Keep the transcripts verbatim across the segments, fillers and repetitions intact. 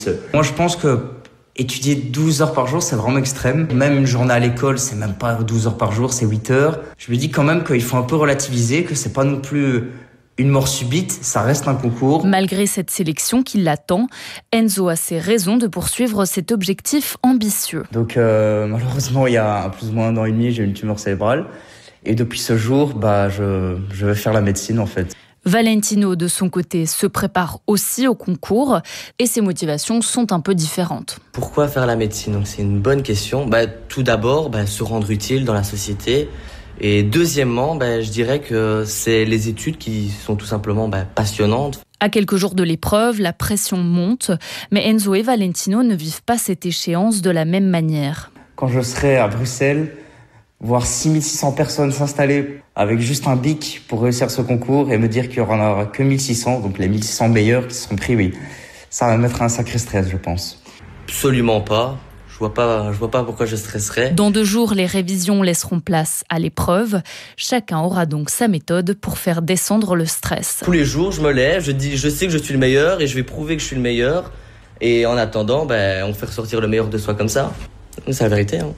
Moi, je pense que étudier douze heures par jour, c'est vraiment extrême. Même une journée à l'école, c'est même pas douze heures par jour, c'est huit heures. Je me dis quand même qu'il faut un peu relativiser, que c'est pas non plus une mort subite, ça reste un concours. Malgré cette sélection qui l'attend, Enzo a ses raisons de poursuivre cet objectif ambitieux. Donc euh, malheureusement, il y a plus ou moins un an et demi, j'ai eu une tumeur cérébrale. Et depuis ce jour, bah, je, je vais faire la médecine en fait. Valentino, de son côté, se prépare aussi au concours et ses motivations sont un peu différentes. Pourquoi faire la médecine? Donc, c'est une bonne question. Bah, tout d'abord, bah, se rendre utile dans la société. Et deuxièmement, bah, je dirais que c'est les études qui sont tout simplement bah, passionnantes. À quelques jours de l'épreuve, la pression monte, mais Enzo et Valentino ne vivent pas cette échéance de la même manière. Quand je serai à Bruxelles, voir six mille six cents personnes s'installer avec juste un bic pour réussir ce concours et me dire qu'il n'y en aura que mille six cents, donc les mille six cents meilleurs qui seront pris, oui, ça va mettre un sacré stress, je pense. Absolument pas. Je vois pas, je vois pas pourquoi je stresserais. Dans deux jours, les révisions laisseront place à l'épreuve. Chacun aura donc sa méthode pour faire descendre le stress. Tous les jours, je me lève, je dis, je sais que je suis le meilleur et je vais prouver que je suis le meilleur. Et en attendant, ben, on fait ressortir le meilleur de soi comme ça. C'est la vérité, hein.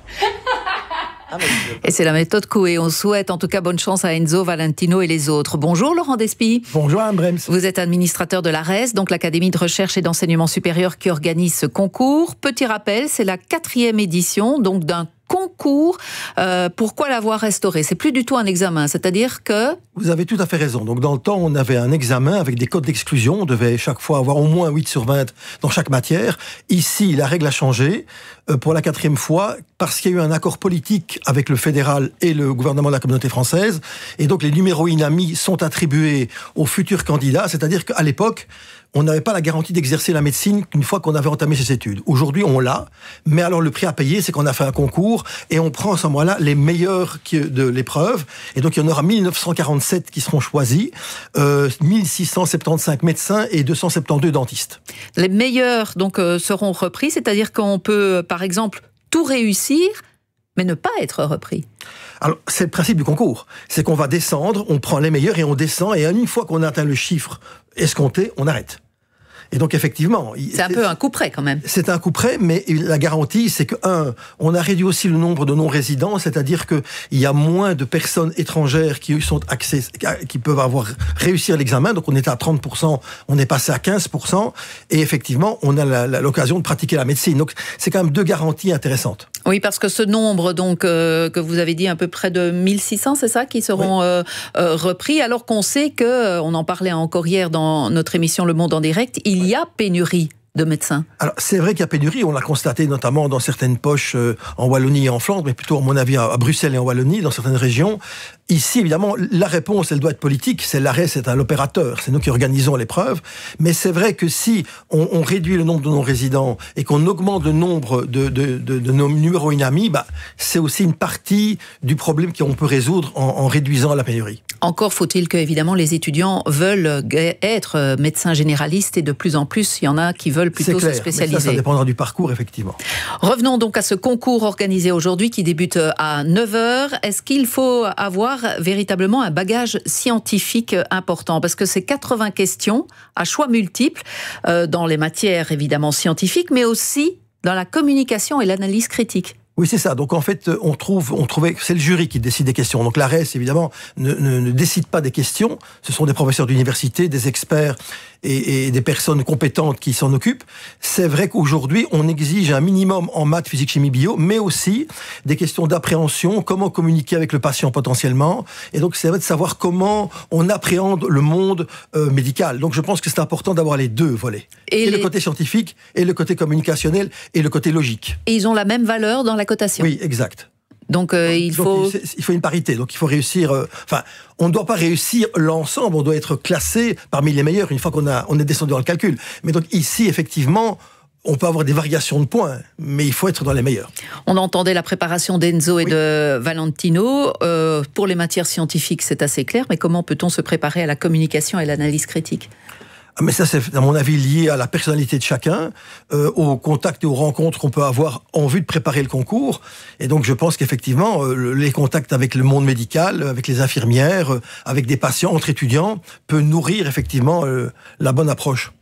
Ah, et c'est la méthode Coué. On souhaite en tout cas bonne chance à Enzo, Valentino et les autres. Bonjour Laurent Despy. Bonjour Anne Brems. Vous êtes administrateur de l'A R E S, donc l'Académie de recherche et d'enseignement supérieur qui organise ce concours. Petit rappel, c'est la quatrième édition donc d'un concours. Euh, pourquoi l'avoir restauré? C'est plus du tout un examen, c'est-à-dire que... Vous avez tout à fait raison. Donc dans le temps, on avait un examen avec des codes d'exclusion. On devait chaque fois avoir au moins huit sur vingt dans chaque matière. Ici, la règle a changé euh, pour la quatrième fois parce qu'il y a eu un accord politique avec le fédéral et le gouvernement de la communauté française. Et donc les numéros INAMI sont attribués aux futurs candidats. C'est-à-dire qu'à l'époque, on n'avait pas la garantie d'exercer la médecine qu'une fois qu'on avait entamé ses études. Aujourd'hui, on l'a. Mais alors, le prix à payer, c'est qu'on a fait un concours et on prend à ce moment-là les meilleurs de l'épreuve. Et donc, il y en aura mille neuf cent quarante-sept qui seront choisis, euh, mille six cent soixante-quinze médecins et deux cent soixante-douze dentistes. Les meilleurs donc euh, seront repris, c'est-à-dire qu'on peut, par exemple, tout réussir, mais ne pas être repris. Alors, c'est le principe du concours. C'est qu'on va descendre, on prend les meilleurs et on descend. Et une fois qu'on a atteint le chiffre escompté, on arrête. Et donc, effectivement... C'est un peu un coup près, quand même. C'est un coup près, mais la garantie, c'est que, un, on a réduit aussi le nombre de non-résidents, c'est-à-dire qu'il y a moins de personnes étrangères qui sont accès, qui peuvent avoir réussir l'examen. Donc, on était à trente pour cent, on est passé à quinze pour cent. Et effectivement, on a la, la, l'occasion de pratiquer la médecine. Donc, c'est quand même deux garanties intéressantes. Oui, parce que ce nombre, donc, euh, que vous avez dit, à peu près de mille six cents, c'est ça, qui seront oui. euh, euh, repris, alors qu'on sait que, euh, on en parlait encore hier dans notre émission Le Monde en direct, il y a pénurie de médecins. Alors, c'est vrai qu'il y a pénurie, on l'a constaté notamment dans certaines poches euh, en Wallonie et en Flandre, mais plutôt, à mon avis, à, à Bruxelles et en Wallonie, dans certaines régions. Ici, évidemment, la réponse, elle doit être politique. C'est l'A R E S, c'est un opérateur. C'est nous qui organisons l'épreuve. Mais c'est vrai que si on, on réduit le nombre de non-résidents et qu'on augmente le nombre de, de, de, de nos numéros INAMI, bah, c'est aussi une partie du problème qu'on peut résoudre en, en réduisant la pénurie. Encore faut-il que, évidemment, les étudiants veulent être médecins généralistes et de plus en plus, il y en a qui veulent plutôt clair, se spécialiser. Mais ça, ça dépendra du parcours, effectivement. Revenons donc à ce concours organisé aujourd'hui qui débute à neuf heures. Est-ce qu'il faut avoir véritablement un bagage scientifique important? Parce que c'est quatre-vingts questions à choix multiples euh, dans les matières évidemment scientifiques, mais aussi dans la communication et l'analyse critique. Oui, c'est ça. Donc, en fait, on trouve, on trouvait que c'est le jury qui décide des questions. Donc, l'A R E S, évidemment, ne, ne, ne décide pas des questions. Ce sont des professeurs d'université, des experts et, et des personnes compétentes qui s'en occupent. C'est vrai qu'aujourd'hui, on exige un minimum en maths, physique, chimie, bio, mais aussi des questions d'appréhension, comment communiquer avec le patient potentiellement. Et donc, c'est vrai de savoir comment on appréhende le monde euh, médical. Donc, je pense que c'est important d'avoir les deux volets. Et, et les... le côté scientifique, et le côté communicationnel, et le côté logique. Et ils ont la même valeur dans la cotation. Oui, exact. Donc, euh, il donc, faut... Il, il faut une parité. Donc, il faut réussir... Euh, enfin, on ne doit pas réussir l'ensemble. On doit être classé parmi les meilleurs une fois qu'on a, on est descendu dans le calcul. Mais donc, ici, effectivement... On peut avoir des variations de points, mais il faut être dans les meilleurs. On entendait la préparation d'Enzo et oui. de Valentino. Euh, pour les matières scientifiques, c'est assez clair, mais comment peut-on se préparer à la communication et l'analyse critique ? Mais ça, c'est à mon avis lié à la personnalité de chacun, euh, aux contacts et aux rencontres qu'on peut avoir en vue de préparer le concours. Et donc, je pense qu'effectivement, euh, les contacts avec le monde médical, avec les infirmières, euh, avec des patients entre étudiants, peut nourrir effectivement euh, la bonne approche.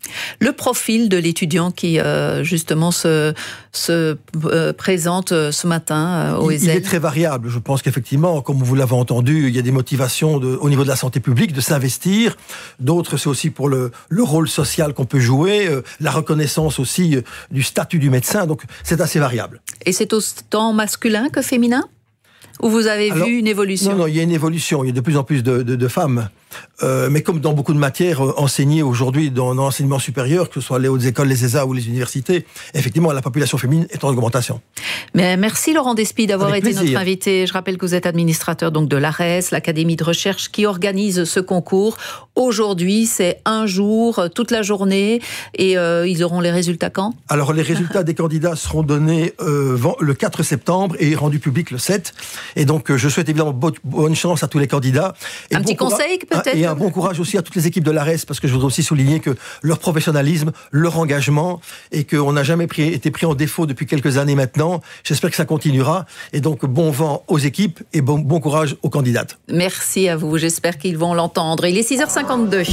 Le profil de l'étudiant qui euh, justement se, se euh, présente ce matin euh, au E S E L. Il est très variable. Je pense qu'effectivement, comme vous l'avez entendu, il y a des motivations de, au niveau de la santé publique de s'investir. D'autres, c'est aussi pour le, le rôle social qu'on peut jouer, euh, la reconnaissance aussi euh, du statut du médecin. Donc c'est assez variable. Et c'est autant masculin que féminin ? Ou vous avez Alors, vu une évolution ? Non, non, il y a une évolution. Il y a de plus en plus de, de, de femmes. Euh, mais comme dans beaucoup de matières euh, enseignées aujourd'hui dans, dans l'enseignement supérieur, que ce soit les hautes écoles, les E S A ou les universités, effectivement, la population féminine est en augmentation. Mais merci Laurent Despy d'avoir Avec été plaisir. notre invité. Je rappelle que vous êtes administrateur donc de l'A R E S, l'Académie de recherche qui organise ce concours. Aujourd'hui, c'est un jour, toute la journée, et euh, ils auront les résultats quand ? Alors, les résultats des candidats seront donnés euh, le quatre septembre et rendus publics le sept. Et donc, euh, je souhaite évidemment bonne, bonne chance à tous les candidats. Et un bon petit conseil peut-être ? Et un bon courage aussi à toutes les équipes de l'A R E S, parce que je voudrais aussi souligner que leur professionnalisme, leur engagement, et qu'on n'a jamais pris, été pris en défaut depuis quelques années maintenant. J'espère que ça continuera. Et donc, bon vent aux équipes et bon, bon courage aux candidates. Merci à vous. J'espère qu'ils vont l'entendre. Il est six heures cinquante-deux.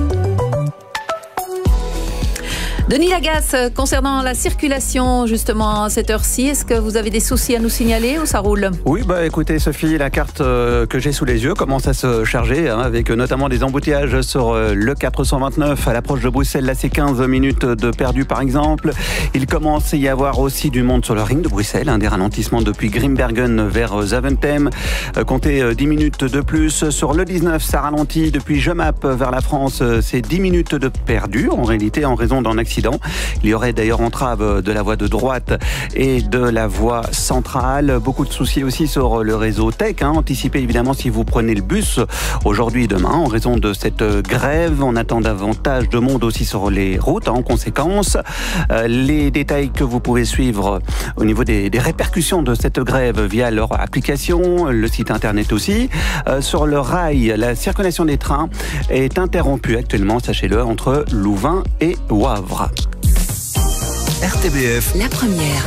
Denis Lagasse, concernant la circulation justement à cette heure-ci, est-ce que vous avez des soucis à nous signaler ou ça roule ? Oui, bah écoutez Sophie, la carte euh, que j'ai sous les yeux commence à se charger, hein, avec notamment des embouteillages sur euh, le quatre cent vingt-neuf à l'approche de Bruxelles. Là, c'est quinze minutes de perdu par exemple. Il commence à y avoir aussi du monde sur le ring de Bruxelles, hein, des ralentissements depuis Grimbergen vers Zaventem. Euh, comptez euh, dix minutes de plus. Sur le dix-neuf, ça ralentit depuis Jemap vers la France. C'est dix minutes de perdu en réalité en raison d'un accident. Il y aurait d'ailleurs entrave de la voie de droite et de la voie centrale. Beaucoup de soucis aussi sur le réseau Tech. Hein. Anticipez évidemment si vous prenez le bus aujourd'hui et demain en raison de cette grève. On attend davantage de monde aussi sur les routes hein, en conséquence. Euh, les détails que vous pouvez suivre au niveau des, des répercussions de cette grève via leur application, le site internet aussi. Euh, sur le rail, la circulation des trains est interrompue actuellement, sachez-le, entre Louvain et Wavre. R T B F, la première.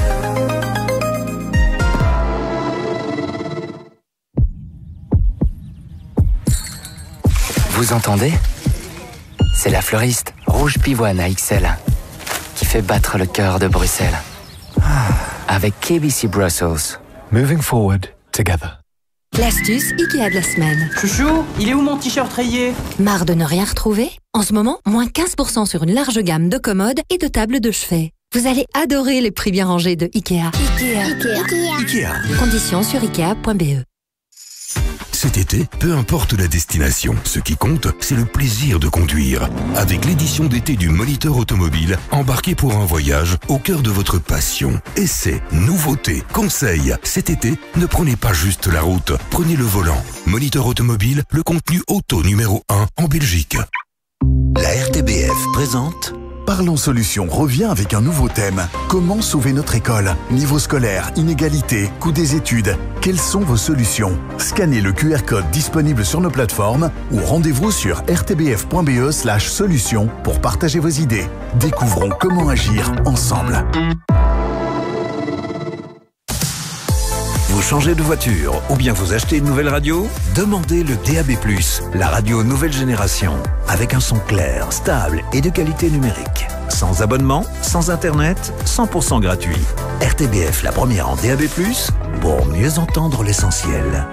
Vous entendez ? C'est la fleuriste Rouge Pivoine à X L qui fait battre le cœur de Bruxelles. Avec K B C Brussels. moving forward together. L'astuce Ikea de la semaine. Chouchou, il est où mon t-shirt rayé ? Marre de ne rien retrouver ? En ce moment, moins quinze pour cent sur une large gamme de commodes et de tables de chevet. Vous allez adorer les prix bien rangés de Ikea. Ikea. Ikea. Ikea. Conditions sur ikea point b e. Cet été, peu importe la destination, ce qui compte, c'est le plaisir de conduire. Avec l'édition d'été du Molitor Automobile, embarquez pour un voyage au cœur de votre passion. Essais, nouveautés, conseils. Cet été, ne prenez pas juste la route, prenez le volant. Molitor Automobile, le contenu auto numéro un en Belgique. La R T B F présente Parlons Solutions revient avec un nouveau thème. Comment sauver notre école ? Niveau scolaire, inégalité, coût des études. Quelles sont vos solutions ? Scannez le Q R code disponible sur nos plateformes ou rendez-vous sur r t b f point b e slash solutions pour partager vos idées. Découvrons comment agir ensemble. Vous changez de voiture ou bien vous achetez une nouvelle radio ? Demandez le D A B plus, la radio nouvelle génération, avec un son clair, stable et de qualité numérique. Sans abonnement, sans internet, cent pour cent gratuit. R T B F, la première en D A B plus, pour mieux entendre l'essentiel.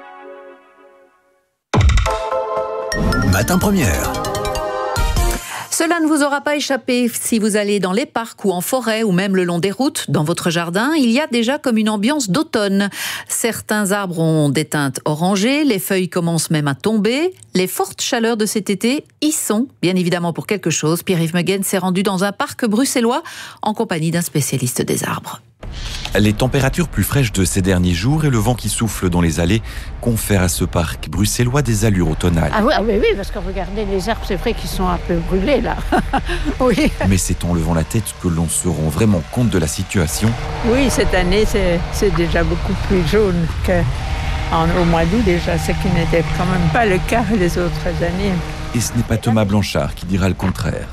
Matin première. Cela ne vous aura pas échappé si vous allez dans les parcs ou en forêt ou même le long des routes, dans votre jardin, il y a déjà comme une ambiance d'automne. Certains arbres ont des teintes orangées, les feuilles commencent même à tomber. Les fortes chaleurs de cet été y sont, bien évidemment pour quelque chose. Pierre-Yves Meguen s'est rendu dans un parc bruxellois en compagnie d'un spécialiste des arbres. Les températures plus fraîches de ces derniers jours et le vent qui souffle dans les allées confèrent à ce parc bruxellois des allures automnales. Ah oui, ah oui, oui, parce que regardez, les arbres, c'est vrai qu'ils sont un peu brûlés là. Oui. Mais c'est en levant la tête que l'on se rend vraiment compte de la situation. Oui, cette année, c'est, c'est déjà beaucoup plus jaune qu'au mois d'août déjà, ce qui n'était quand même pas le cas les autres années. Et ce n'est pas Thomas Blanchard qui dira le contraire.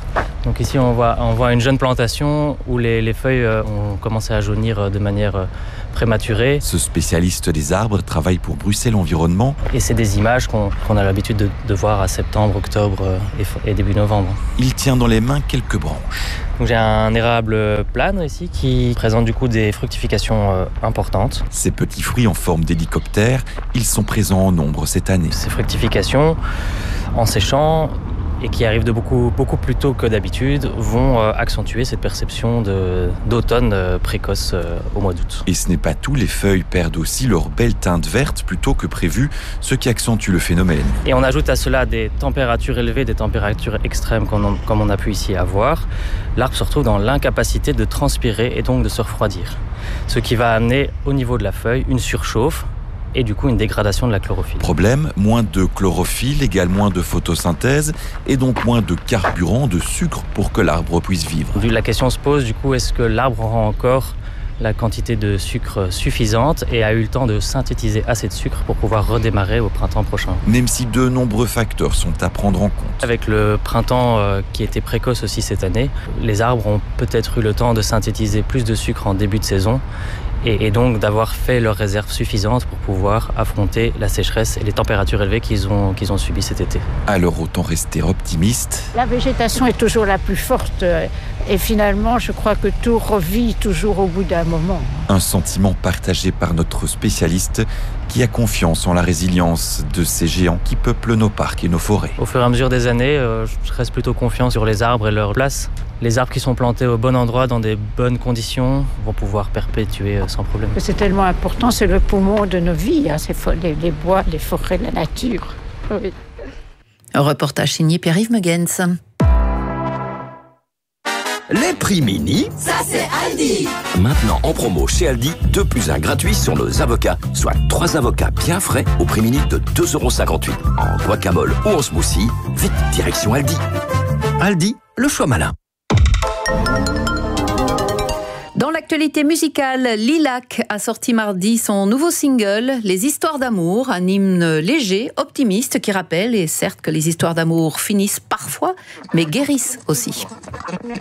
Donc ici on voit, on voit une jeune plantation où les, les feuilles ont commencé à jaunir de manière prématurée. Ce spécialiste des arbres travaille pour Bruxelles Environnement. Et c'est des images qu'on, qu'on a l'habitude de, de voir à septembre, octobre et, et début novembre. Il tient dans les mains quelques branches. Donc j'ai un érable plane ici qui présente du coup des fructifications euh, importantes. Ces petits fruits en forme d'hélicoptère, ils sont présents en nombre cette année. Ces fructifications, en séchant, et qui arrivent de beaucoup, beaucoup plus tôt que d'habitude, vont euh, accentuer cette perception de, d'automne euh, précoce euh, au mois d'août. Et ce n'est pas tout, les feuilles perdent aussi leur belle teinte verte plus tôt que prévu, ce qui accentue le phénomène. Et on ajoute à cela des températures élevées, des températures extrêmes comme on, comme on a pu ici avoir. L'arbre se retrouve dans l'incapacité de transpirer et donc de se refroidir. Ce qui va amener au niveau de la feuille une surchauffe, et du coup une dégradation de la chlorophylle. Problème, moins de chlorophylle égale moins de photosynthèse et donc moins de carburant, de sucre pour que l'arbre puisse vivre. La question se pose du coup, est-ce que l'arbre aura encore la quantité de sucre suffisante et a eu le temps de synthétiser assez de sucre pour pouvoir redémarrer au printemps prochain. Même si de nombreux facteurs sont à prendre en compte. Avec le printemps euh, qui était précoce aussi cette année, les arbres ont peut-être eu le temps de synthétiser plus de sucre en début de saison et, et donc d'avoir fait leurs réserves suffisantes pour pouvoir affronter la sécheresse et les températures élevées qu'ils ont, qu'ils ont subies cet été. Alors autant rester optimiste. La végétation est toujours la plus forte et finalement je crois que tout revit toujours au bout d'un moment. Un sentiment partagé par notre spécialiste qui a confiance en la résilience de ces géants qui peuplent nos parcs et nos forêts. Au fur et à mesure des années, euh, je reste plutôt confiant sur les arbres et leur place. Les arbres qui sont plantés au bon endroit, dans des bonnes conditions, vont pouvoir perpétuer sans problème. C'est tellement important, c'est le poumon de nos vies, hein, c'est les, les bois, les forêts, la nature. Oui. Un reportage signé Pierre-Yves Megens. Les prix mini, ça c'est Aldi. Maintenant en promo chez Aldi, deux plus un gratuit sur nos avocats, soit trois avocats bien frais au prix mini de deux euros cinquante-huit. En guacamole ou en smoothie, vite direction Aldi. Aldi, le choix malin. Dans l'actualité musicale, Lilac a sorti mardi son nouveau single, Les histoires d'amour, un hymne léger, optimiste qui rappelle, et certes que les histoires d'amour finissent parfois, mais guérissent aussi.